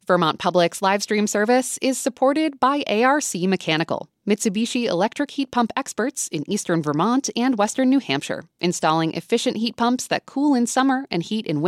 Vermont Public's live stream service is supported by ARC Mechanical, Mitsubishi electric heat pump experts in eastern Vermont and western New Hampshire, installing efficient heat pumps that cool in summer and heat in winter.